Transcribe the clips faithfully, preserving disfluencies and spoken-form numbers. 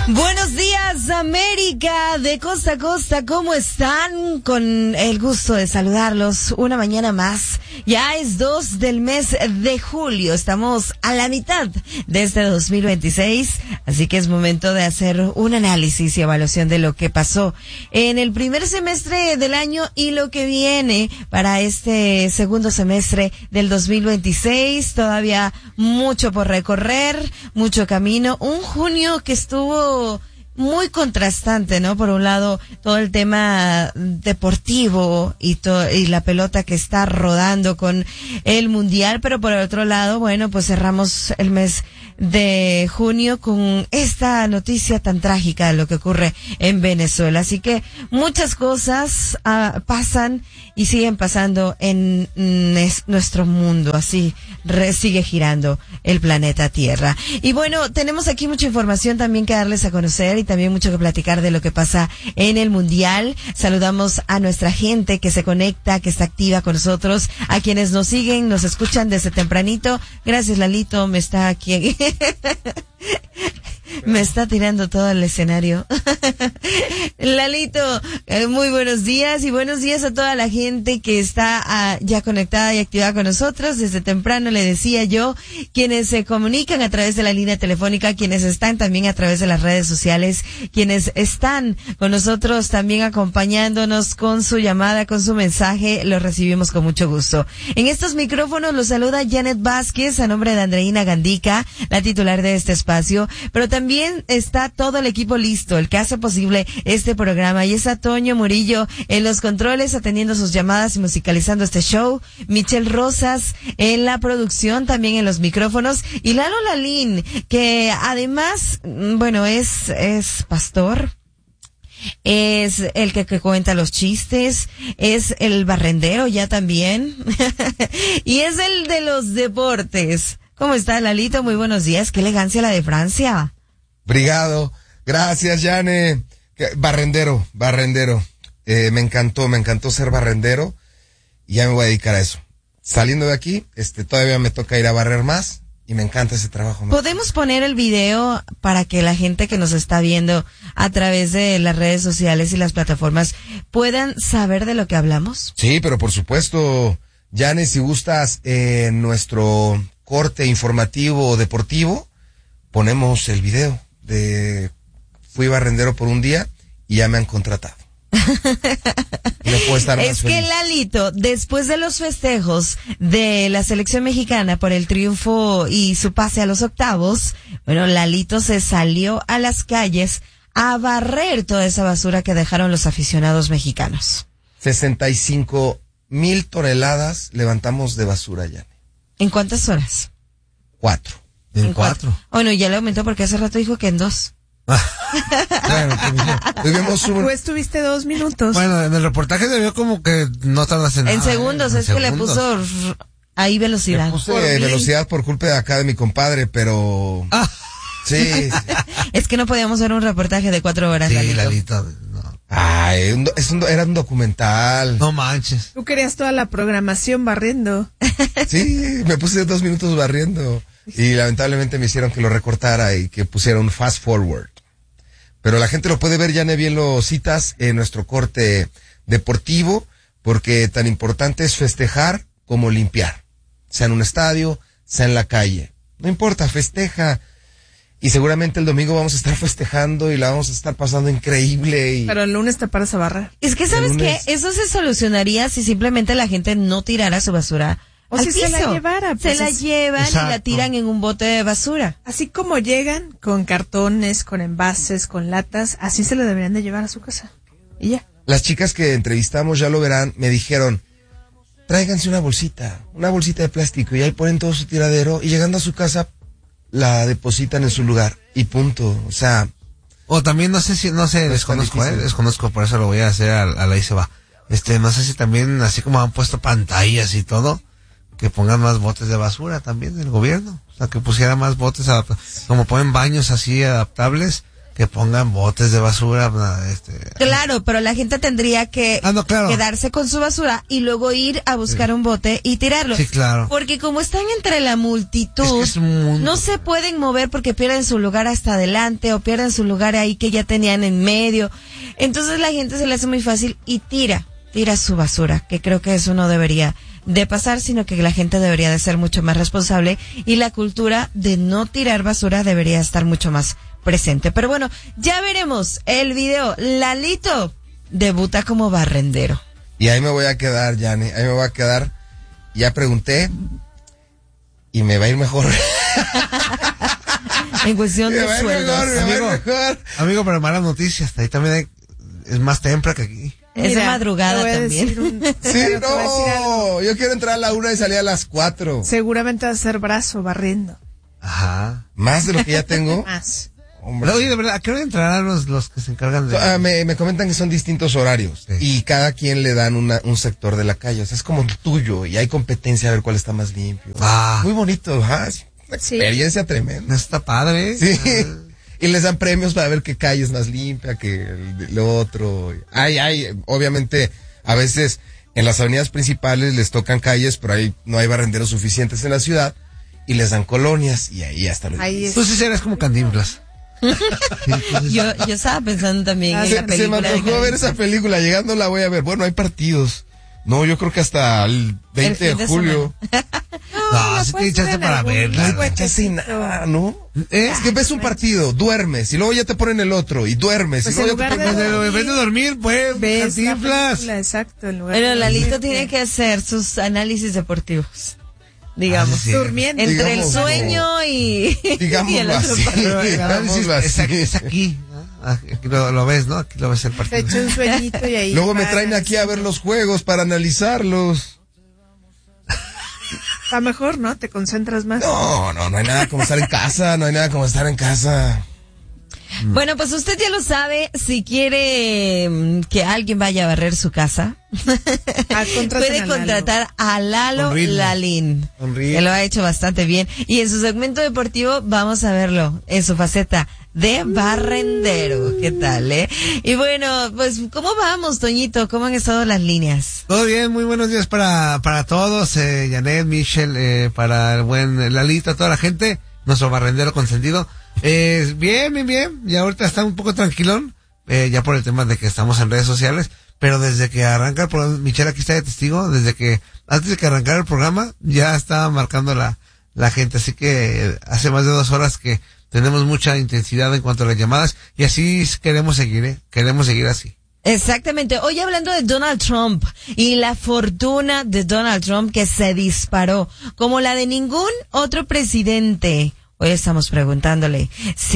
Buenos días, América, de costa a costa, ¿cómo están? Con el gusto de saludarlos una mañana más. Ya es dos del mes de julio, estamos a la mitad de este dos mil veintiséis, así que es momento de hacer un análisis y evaluación de lo que pasó en el primer semestre del año y lo que viene para este segundo semestre del dos mil veintiséis. Todavía mucho por recorrer, mucho camino, un junio que estuvo muy contrastante, ¿no? Por un lado, todo el tema deportivo y to- y la pelota que está rodando con el mundial, pero por el otro lado, bueno, pues cerramos el mes de junio con esta noticia tan trágica de lo que ocurre en Venezuela. Así que muchas cosas uh, pasan y siguen pasando en mm, nuestro mundo. Así re- sigue girando el planeta Tierra. Y bueno, tenemos aquí mucha información también que darles a conocer y también mucho que platicar de lo que pasa en el mundial. Saludamos a nuestra gente que se conecta, que está activa con nosotros, a quienes nos siguen, nos escuchan desde tempranito. Gracias, Lalito, me está aquí. Me está tirando todo el escenario. Lalito, eh, muy buenos días y buenos días a toda la gente que está uh, ya conectada y activada con nosotros. Desde temprano le decía yo, quienes se comunican a través de la línea telefónica, quienes están también a través de las redes sociales, quienes están con nosotros también acompañándonos con su llamada, con su mensaje, los recibimos con mucho gusto. En estos micrófonos los saluda Janet Vázquez a nombre de Andreina Gandica, la titular de este espacio, pero también También está todo el equipo listo, el que hace posible este programa, y está Toño Murillo en los controles atendiendo sus llamadas y musicalizando este show, Michelle Rosas en la producción, también en los micrófonos, y Lalo Lalín, que además, bueno, es, es pastor, es el que, que cuenta los chistes, es el barrendero ya también, y es el de los deportes. ¿Cómo está, Lalito? Muy buenos días, qué elegancia la de Francia. Brigado, gracias, Yane. Barrendero, barrendero. Eh, me encantó, me encantó ser barrendero y ya me voy a dedicar a eso. Saliendo de aquí, este, todavía me toca ir a barrer más y me encanta ese trabajo. ¿Podemos poner el video para que la gente que nos está viendo a través de las redes sociales y las plataformas puedan saber de lo que hablamos? Sí, pero por supuesto, Yane, si gustas, eh, nuestro corte informativo o deportivo, ponemos el video de fui barrendero por un día y ya me han contratado. Y no puedo estar más es feliz. que Lalito, después de los festejos de la selección mexicana por el triunfo y su pase a los octavos, bueno, Lalito se salió a las calles a barrer toda esa basura que dejaron los aficionados mexicanos. sesenta y cinco mil toneladas levantamos de basura, ya. ¿En cuántas horas? Cuatro. En, en cuatro. cuatro. Bueno, ya le aumentó porque hace rato dijo que en dos. Bueno, tuvimos un... Tú estuviste dos minutos. Bueno, en el reportaje se vio como que no tardas en En nada, segundos, ¿eh? es en que segundos. le puso ahí velocidad. Le puse por velocidad por culpa de acá de mi compadre, pero... Ah. Sí, sí. Es que no podíamos ver un reportaje de cuatro horas, Sí, Lalito. Lalito, no. Ay, un, es un, era un documental. No manches. Tú querías toda la programación barriendo. Sí, me puse dos minutos barriendo. Y lamentablemente me hicieron que lo recortara y que pusiera un fast forward. Pero la gente lo puede ver, ya bien lo citas en nuestro corte deportivo, porque tan importante es festejar como limpiar. Sea en un estadio, sea en la calle. No importa, festeja. Y seguramente el domingo vamos a estar festejando y la vamos a estar pasando increíble. Y... Pero el lunes te paras a barrer. Es que, ¿sabes qué? Eso se solucionaría si simplemente la gente no tirara su basura O al si piso. se la llevara. Se Pues la es- llevan Exacto. y la tiran en un bote de basura. Así como llegan con cartones, con envases, con latas, así se lo deberían de llevar a su casa. Y ya. Las chicas que entrevistamos, ya lo verán, me dijeron, tráiganse una bolsita, una bolsita de plástico, y ahí ponen todo su tiradero, y llegando a su casa, la depositan en su lugar, y punto. O sea... O también no sé si, no sé, No es tan desconozco, eh, difícil. desconozco, por eso lo voy a hacer a, a la I se va. Este, no sé si también, así como han puesto pantallas y todo, que pongan más botes de basura también del gobierno. O sea, que pusiera más botes, adap- como ponen baños así adaptables, que pongan botes de basura, este. Claro, pero la gente tendría que ah, no, claro. quedarse con su basura y luego ir a buscar sí. un bote y tirarlo. Sí, claro. Porque como están entre la multitud, es que es no se pueden mover porque pierden su lugar hasta adelante o pierden su lugar ahí que ya tenían en medio. Entonces la gente se le hace muy fácil y tira, tira su basura, que creo que eso no debería de pasar, sino que la gente debería de ser mucho más responsable y la cultura de no tirar basura debería estar mucho más presente. Pero bueno, ya veremos el video. Lalito debuta como barrendero. Y ahí me voy a quedar, Yanni, ahí me voy a quedar. Ya pregunté y me va a ir mejor. En cuestión de sueldos. Mejor, amigo, mejor. amigo, pero malas noticias. Ahí también hay, es más temprano que aquí. Mira, es de madrugada también. Un, sí, no, yo quiero entrar a la una y salir a las cuatro. Seguramente va a ser brazo barriendo. Ajá. ¿Más de lo que ya tengo? Más. Hombre. Oye, de verdad, ¿a qué hora entrarán los, los que se encargan de...? Ah, me, me comentan que son distintos horarios. Sí. Y cada quien le dan una, un sector de la calle. O sea, es como tuyo y hay competencia a ver cuál está más limpio. Ah. Muy bonito, ¿ah? Es una sí. experiencia tremenda. Está padre. Sí. Ah. Y les dan premios para ver qué calle es más limpia que el, el otro. Hay, hay, obviamente, a veces en las avenidas principales les tocan calles, pero ahí no hay barrenderos suficientes en la ciudad y les dan colonias y ahí hasta lo ahí es. Tú sí eres como Cantinflas. yo, yo estaba pensando también ah, en se, la película. Se me antojó ver esa película, llegando la voy a ver. Bueno, hay partidos. No, yo creo que hasta el veinte el de julio. No, no si te echaste para verla. No te echaste nada, ¿no? ¿Eh? Es que ves un partido, duermes, y luego ya te ponen el otro, y duermes, pues y luego ya te ponen el otro. En vez de dormir, pues, Cantinflas. Exacto, en lugar Pero Lalito tiene que hacer sus análisis deportivos. Digamos, ah, sí. durmiendo. Entre digamos, el sueño no. y, digamos y el otro así. Digamos, es, aquí, es aquí. Aquí lo, lo ves, ¿no? Aquí lo ves el partido. Te echo un sueñito y ahí. Luego me traen aquí a ver los juegos para analizarlos. A mejor, ¿no? Te concentras más. No, no, no hay nada como estar en casa, no hay nada como estar en casa. Bueno, pues usted ya lo sabe, si quiere que alguien vaya a barrer su casa, ah, puede contratar a Lalo Lalín, que lo ha hecho bastante bien. Y en su segmento deportivo vamos a verlo en su faceta de barrendero. ¿Qué tal, eh? Y bueno, pues, ¿cómo vamos, Toñito? ¿Cómo han estado las líneas? Todo bien, muy buenos días para, para todos, eh, Janet, Michelle, eh, para el buen Lalito, toda la gente, nuestro barrendero consentido. Eh, bien, bien, bien, ya ahorita está un poco tranquilón, eh, ya por el tema de que estamos en redes sociales, pero desde que arranca el programa, Michelle aquí está de testigo, desde que, antes de que arrancara el programa, ya estaba marcando la, la gente, así que eh, hace más de dos horas que tenemos mucha intensidad en cuanto a las llamadas, y así queremos seguir, eh, queremos seguir así. Exactamente. Hoy hablando de Donald Trump y la fortuna de Donald Trump que se disparó como la de ningún otro presidente. Hoy estamos preguntándole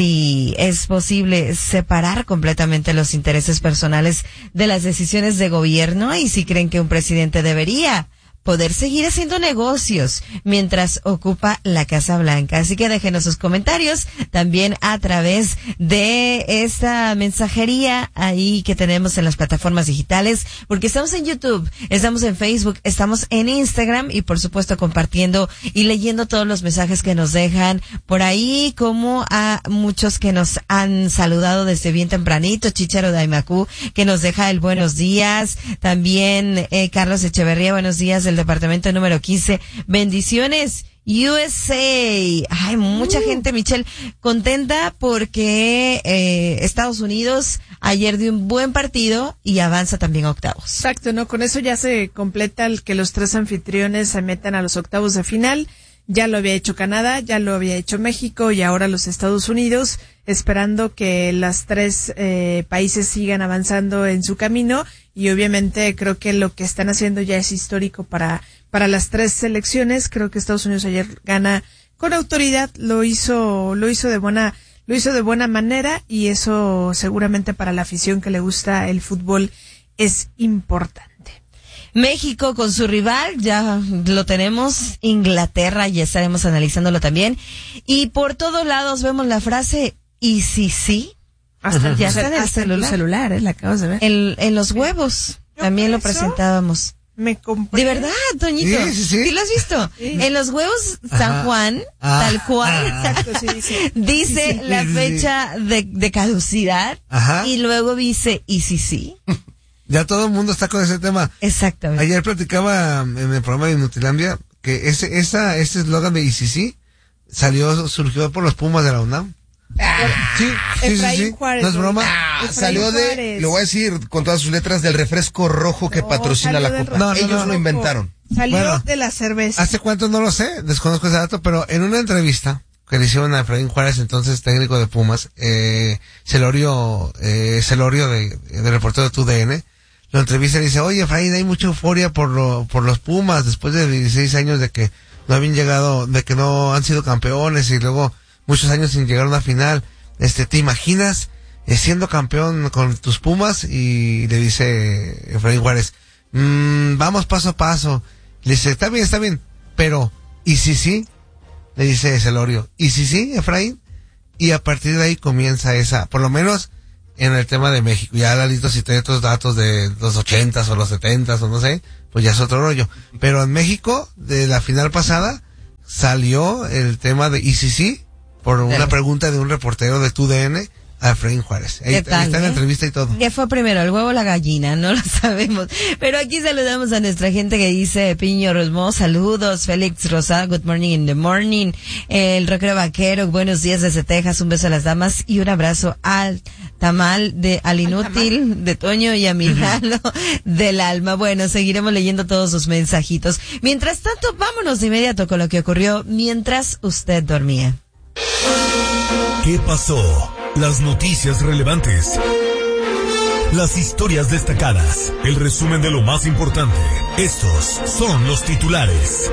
si es posible separar completamente los intereses personales de las decisiones de gobierno y si creen que un presidente debería poder seguir haciendo negocios mientras ocupa la Casa Blanca. Así que déjenos sus comentarios también a través de esta mensajería ahí que tenemos en las plataformas digitales, porque estamos en YouTube, estamos en Facebook, estamos en Instagram y por supuesto compartiendo y leyendo todos los mensajes que nos dejan por ahí, como a muchos que nos han saludado desde bien tempranito, Chicharo de Aymacú, que nos deja el buenos días, también eh, Carlos Echeverría, buenos días del departamento número quince, bendiciones U S A. Hay mucha uh. gente, Michelle, contenta porque eh, Estados Unidos ayer dio un buen partido y avanza también a octavos. Exacto, ¿no? Con eso ya se completa el que los tres anfitriones se metan a los octavos de final. Ya lo había hecho Canadá, ya lo había hecho México y ahora los Estados Unidos, esperando que las tres eh, países sigan avanzando en su camino, y obviamente creo que lo que están haciendo ya es histórico para para las tres selecciones. Creo que Estados Unidos ayer gana con autoridad, lo hizo lo hizo de buena lo hizo de buena manera, y eso seguramente para la afición que le gusta el fútbol es importante. México con su rival, ya lo tenemos, Inglaterra, ya estaremos analizándolo también. Y por todos lados vemos la frase, ¿y si sí? Hasta, ya está en el hasta celular, celular ¿eh? La acabas de ver. En, en los huevos, ¿Yo también lo eso? presentábamos. Me compré. ¿De verdad, Toñito? Sí, sí, sí. ¿Sí lo has visto? Sí. En los huevos San Ajá. Juan, Ah. tal cual, Exacto, sí, dice. dice Sí, sí, la sí, sí. fecha de, de caducidad Ajá. y luego dice, ¿y si sí? Ya todo el mundo está con ese tema. Exactamente. Ayer platicaba en el programa de Inutilandia que ese esa ese eslogan de I C C salió, surgió por los Pumas de la UNAM. Sí, sí, sí, Efraín sí. Juárez, No es güey. broma. Ah, Efraín salió de, Juárez. lo voy a decir con todas sus letras, del refresco rojo que No, patrocina salió la del Copa. No, no, Ellos no. lo inventaron. Salió Bueno. de la cerveza. ¿Hace cuánto? No lo sé, desconozco ese dato, pero en una entrevista que le hicieron a Efraín Juárez, entonces técnico de Pumas, eh, Celorio, eh, Celorio de, de reportero de T U D N, lo entrevista y dice, oye Efraín, hay mucha euforia por lo, por los Pumas, después de dieciséis años de que no habían llegado, de que no han sido campeones y luego muchos años sin llegar a una final. Este, ¿te imaginas eh, siendo campeón con tus Pumas? Y le dice Efraín Juárez, mmm, vamos paso a paso. Le dice, está bien, está bien, pero, ¿y si sí? Le dice Celorio, ¿y si sí, Efraín? Y a partir de ahí comienza esa, por lo menos en el tema de México. Ya Lalito, si tiene otros datos de los ochentas o los setentas o no sé, pues ya es otro rollo. Pero en México, de la final pasada, salió el tema de ¿y si sí? Por una Claro. pregunta de un reportero de T U D N a Efraín Juárez. Ahí, ¿Qué ahí tal, está eh? la entrevista y todo. ¿Qué fue primero, el huevo o la gallina? No lo sabemos. Pero aquí saludamos a nuestra gente que dice Piño Rosmo, saludos. Félix Rosa, good morning in the morning. El rockero vaquero, buenos días desde Texas, un beso a las damas y un abrazo al tamal de, al inútil de Toño y a Milano del alma. Bueno, seguiremos leyendo todos sus mensajitos. Mientras tanto, vámonos de inmediato con lo que ocurrió mientras usted dormía. ¿Qué pasó? Las noticias relevantes. Las historias destacadas. El resumen de lo más importante. Estos son los titulares.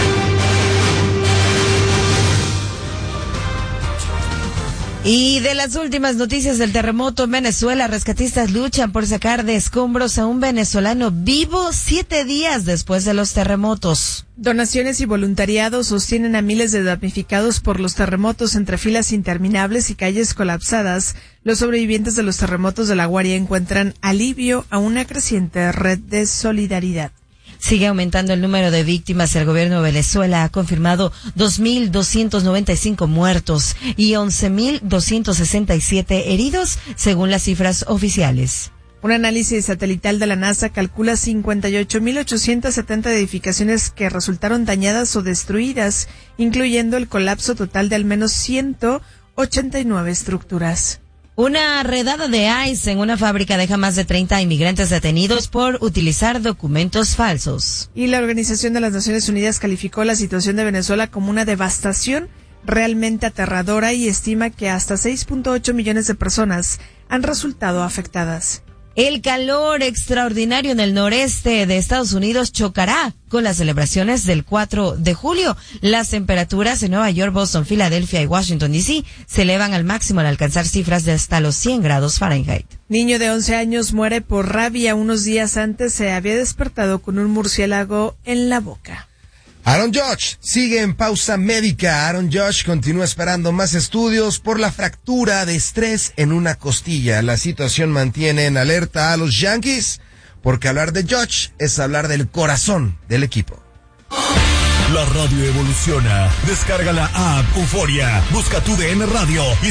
Y de las últimas noticias del terremoto en Venezuela, rescatistas luchan por sacar de escombros a un venezolano vivo siete días después de los terremotos. Donaciones y voluntariados sostienen a miles de damnificados por los terremotos entre filas interminables y calles colapsadas. Los sobrevivientes de los terremotos de La Guaria encuentran alivio a una creciente red de solidaridad. Sigue aumentando el número de víctimas. El gobierno de Venezuela ha confirmado dos mil doscientos noventa y cinco muertos y once mil doscientos sesenta y siete heridos, según las cifras oficiales. Un análisis satelital de la NASA calcula cincuenta y ocho mil ochocientas setenta edificaciones que resultaron dañadas o destruidas, incluyendo el colapso total de al menos ciento ochenta y nueve estructuras. Una redada de ICE en una fábrica deja más de treinta inmigrantes detenidos por utilizar documentos falsos. Y la Organización de las Naciones Unidas calificó la situación de Venezuela como una devastación realmente aterradora y estima que hasta seis punto ocho millones de personas han resultado afectadas. El calor extraordinario en el noreste de Estados Unidos chocará con las celebraciones del cuatro de julio. Las temperaturas en Nueva York, Boston, Filadelfia y Washington D C se elevan al máximo al alcanzar cifras de hasta los cien grados Fahrenheit. Niño de once años muere por rabia. Unos días antes se había despertado con un murciélago en la boca. Aaron Judge sigue en pausa médica. Aaron Judge continúa esperando más estudios por la fractura de estrés en una costilla. La situación mantiene en alerta a los Yankees, porque hablar de Judge es hablar del corazón del equipo. La radio evoluciona. Descarga la app Euforia. Busca tu D N Radio y